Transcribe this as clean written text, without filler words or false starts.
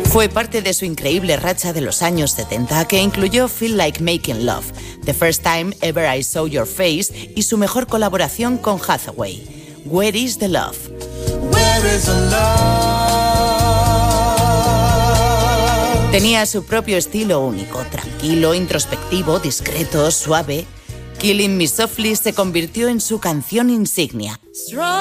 Fue parte de su increíble racha de los años 70, que incluyó Feel Like Making Love, The First Time Ever I Saw Your Face y su mejor colaboración con Hathaway, Where is the Love? Where is the love? Tenía su propio estilo único, tranquilo, introspectivo, discreto, suave. Killing Me Softly se convirtió en su canción insignia.